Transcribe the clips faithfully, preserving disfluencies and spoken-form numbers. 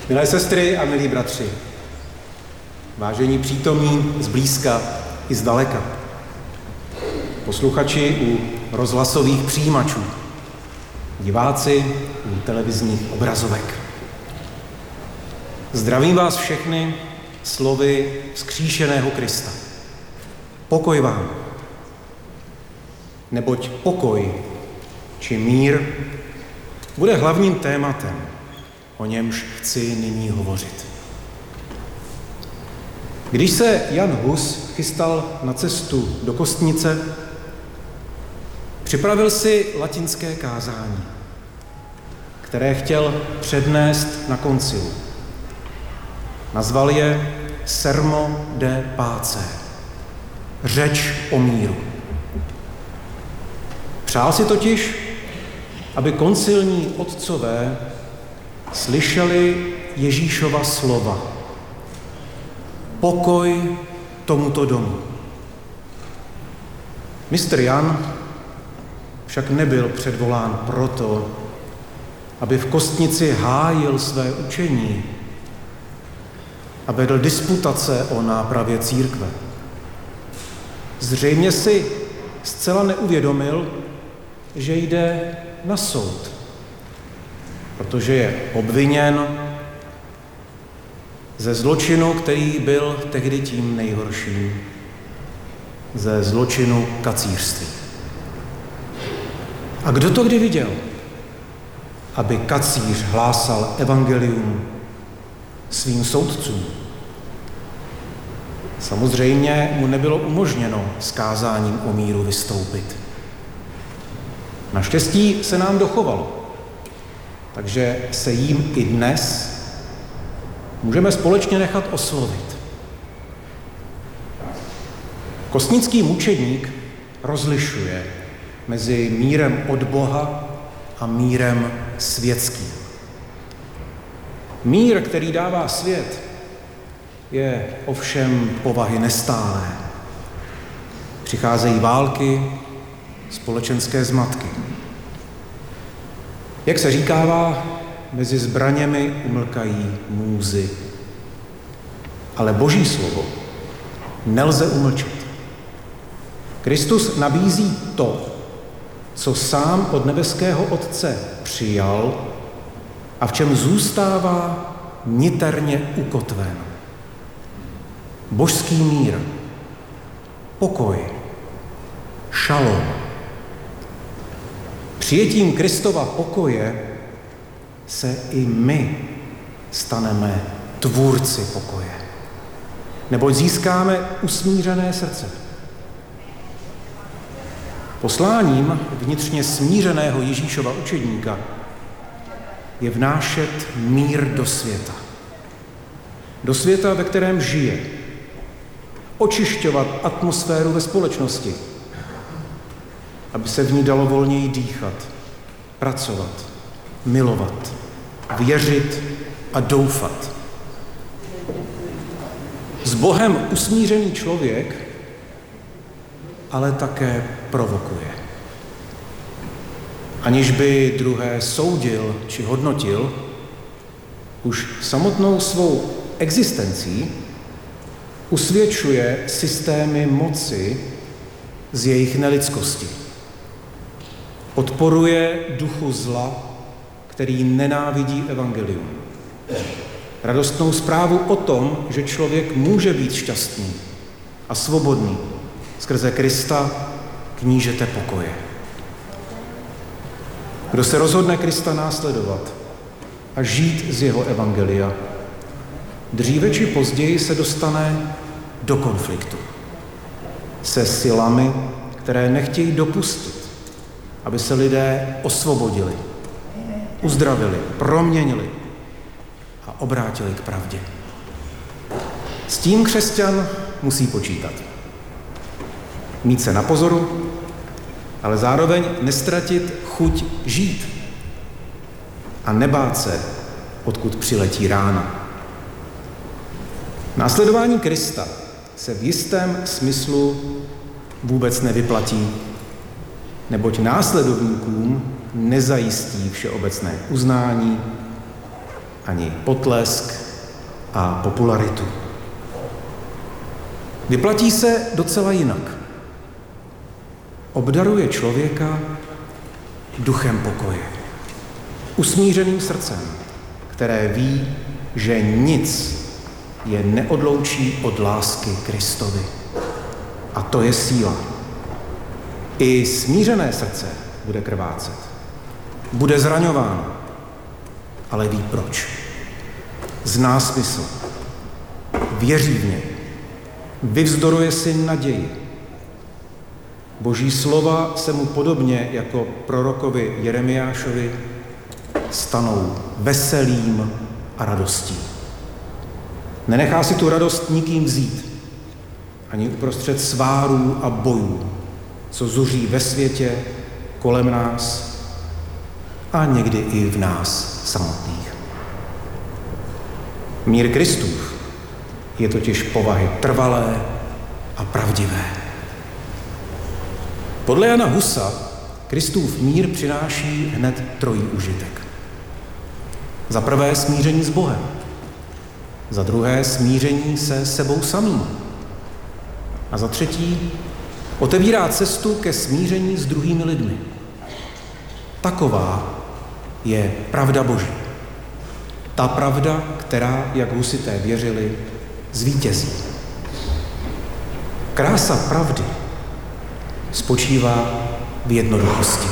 Milé sestry a milí bratři, vážení přítomní zblízka i zdaleka, posluchači u rozhlasových přijímačů, diváci u televizních obrazovek. Zdravím vás všechny slovy vzkříšeného Krista. Pokoj vám, neboť pokoj či mír bude hlavním tématem, o němž chci nyní hovořit. Když se Jan Hus chystal na cestu do Kostnice, připravil si latinské kázání, které chtěl přednést na koncilu. Nazval je Sermo de Pace, řeč o míru. Přál si totiž, aby koncilní otcové slyšeli Ježíšova slova. Pokoj tomuto domu. mistr Jan však nebyl předvolán proto, aby v Kostnici hájil své učení a vedl disputace o nápravě církve. Zřejmě si zcela neuvědomil, že jde na soud, protože je obviněn ze zločinu, který byl tehdy tím nejhorším, ze zločinu kacířství. A kdo to kdy viděl, aby kacíř hlásal evangelium svým soudcům? Samozřejmě mu nebylo umožněno s kázáním o míru vystoupit. Naštěstí se nám dochovalo, takže se jím i dnes můžeme společně nechat oslovit. Kostnický mučedník rozlišuje mezi mírem od Boha a mírem světským. Mír, který dává svět, je ovšem povahy nestálé. Přicházejí války, společenské zmatky. Jak se říkává, mezi zbraněmi umlkají můzy. Ale Boží slovo nelze umlčet. Kristus nabízí to, co sám od nebeského Otce přijal a v čem zůstává niterně ukotven. Božský mír, pokoj, šalom. Přijetím Kristova pokoje se i my staneme tvůrci pokoje, neboť získáme usmířené srdce. Posláním vnitřně smířeného Ježíšova učedníka je vnášet mír do světa. Do světa, ve kterém žije. Očišťovat atmosféru ve společnosti, aby se v ní dalo volněji dýchat, pracovat, milovat, věřit a doufat. S Bohem usmířený člověk ale také provokuje. Aniž by druhé soudil či hodnotil, už samotnou svou existencí usvědčuje systémy moci z jejich nelidskosti. Podporuje duchu zla, který nenávidí evangelium. Radostnou zprávu o tom, že člověk může být šťastný a svobodný skrze Krista, knížete pokoje. Kdo se rozhodne Krista následovat a žít z jeho evangelia, dříve či později se dostane do konfliktu se silami, které nechtějí dopustit, aby se lidé osvobodili, uzdravili, proměnili a obrátili k pravdě. S tím křesťan musí počítat. Mít se na pozoru, ale zároveň nestratit chuť žít a nebát se, odkud přiletí rána. Následování Krista se v jistém smyslu vůbec nevyplatí, neboť následovníkům nezajistí všeobecné uznání ani potlesk a popularitu. Vyplatí se docela jinak. Obdaruje člověka duchem pokoje, usmířeným srdcem, které ví, že nic je neodloučí od lásky Kristovi. A to je síla. I smířené srdce bude krvácet. Bude zraňováno, ale ví proč. Zná smysl. Věří v něj. Vyvzdoruje si naději. Boží slova se mu podobně jako prorokovi Jeremiášovi stanou veselým a radostí. Nenechá si tu radost nikým vzít, ani uprostřed svárů a bojů, co zuří ve světě, kolem nás a někdy i v nás samotných. Mír Kristův je totiž povahy trvalé a pravdivé. Podle Jana Husa Kristův mír přináší hned trojí užitek. Za prvé smíření s Bohem, za druhé smíření se sebou samým a za třetí otevírá cestu ke smíření s druhými lidmi. Taková je pravda Boží. Ta pravda, která, jak husité věřili, zvítězí. Krása pravdy spočívá v jednoduchosti.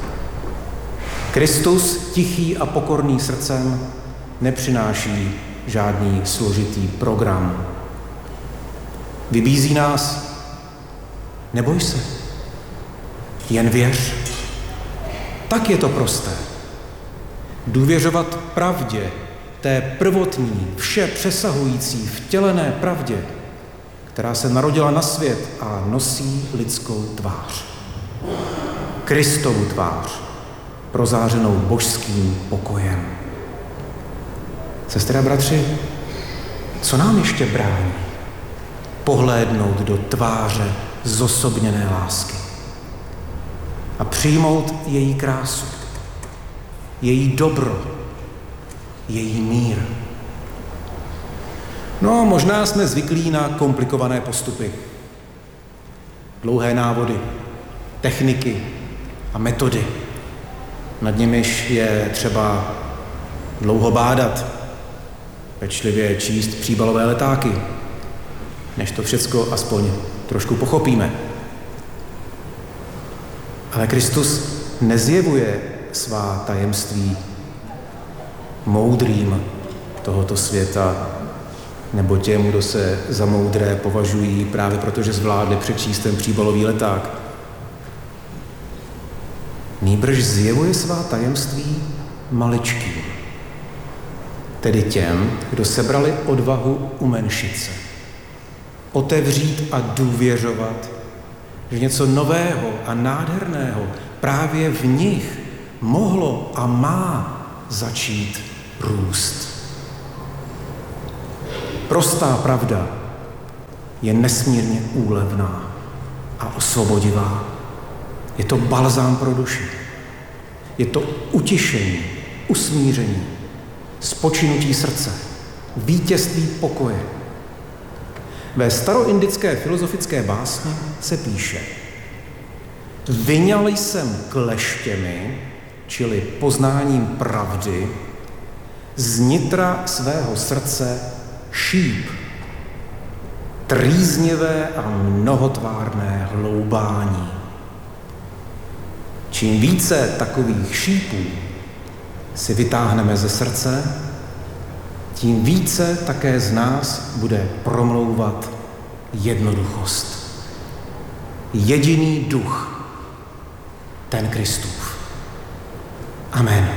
Kristus, tichý a pokorný srdcem, nepřináší žádný složitý program. Vybízí nás: neboj se, jen věř. Tak je to prosté. Důvěřovat pravdě, té prvotní, vše přesahující, vtělené pravdě, která se narodila na svět a nosí lidskou tvář. Kristovu tvář, prozářenou božským pokojem. Sestry a bratři, co nám ještě brání pohlédnout do tváře zosobněné lásky a přijmout její krásu, její dobro, její mír? No, možná jsme zvyklí na komplikované postupy, dlouhé návody, techniky a metody. Nad nimiž je třeba dlouho bádat, pečlivě číst příbalové letáky, než to všecko aspoň trošku pochopíme. Ale Kristus nezjevuje svá tajemství moudrým tohoto světa, nebo těm, kdo se za moudré považují právě proto, že zvládli přečíst ten příbalový leták. Nýbrž zjevuje svá tajemství maličkým, tedy těm, kdo sebrali odvahu umenšit se, otevřít a důvěřovat, že něco nového a nádherného právě v nich mohlo a má začít růst. Prostá pravda je nesmírně úlevná a osvobodivá. Je to balzám pro duši. Je to utišení, usmíření, spočinutí srdce, vítězství pokoje. Ve staroindické filozofické básni se píše: vyňal jsem kleštěmi, čili poznáním pravdy, z nitra svého srdce šíp, trýznivé a mnohotvárné hloubání. Čím více takových šípů si vytáhneme ze srdce, tím více také z nás bude promlouvat jednoduchost. Jediný duch, ten Kristův. Amen.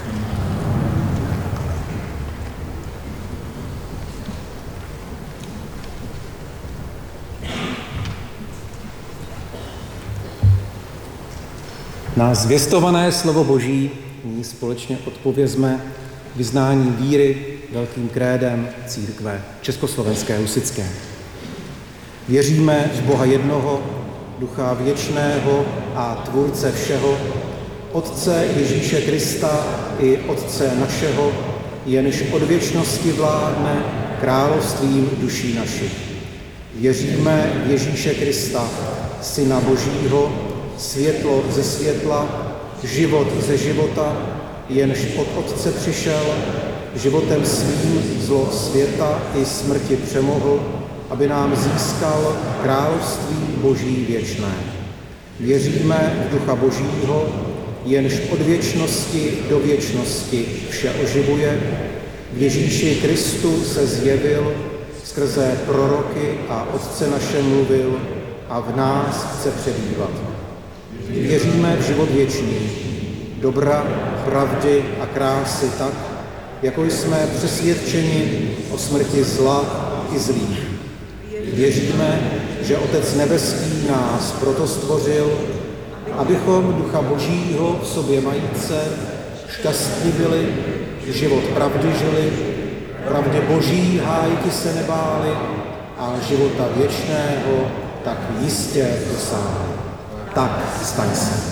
Na zvěstované slovo Boží nyní společně odpovězme vyznání víry velkým krédem církve československé husitské. Věříme v Boha jednoho, Ducha věčného a Tvůrce všeho, Otce Ježíše Krista i Otce našeho, jenž od věčnosti vládne královstvím duší našich. Věříme v Ježíše Krista, Syna Božího, světlo ze světla, život ze života, jenž od Otce přišel, životem svým zlo světa i smrti přemohl, aby nám získal království Boží věčné. Věříme v Ducha Božího, jenž od věčnosti do věčnosti vše oživuje, v Ježíši Kristu se zjevil, skrze proroky a Otce naše mluvil a v nás chce přebývat. Věříme v život věčný, dobra, pravdy a krásy tak, jako jsme přesvědčeni o smrti zla i zlých. Věříme, že Otec nebeský nás proto stvořil, abychom Ducha Božího v sobě majíce šťastní byli, život pravdy žili, pravdy Boží hájiti se nebáli a života věčného tak jistě dosáhli. Tak staň se.